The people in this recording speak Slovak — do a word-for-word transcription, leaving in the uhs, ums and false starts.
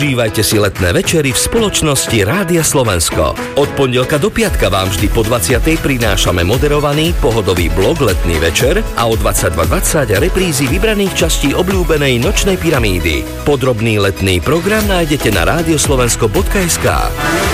Užívajte si letné večery v spoločnosti Rádia Slovensko. Od pondelka do piatka vám vždy po dvadsiatej prinášame moderovaný pohodový blok Letný večer a o dvadsaťdva dvadsať reprízy vybraných častí obľúbenej Nočnej pyramídy. Podrobný letný program nájdete na radioslovensko bodka es ká.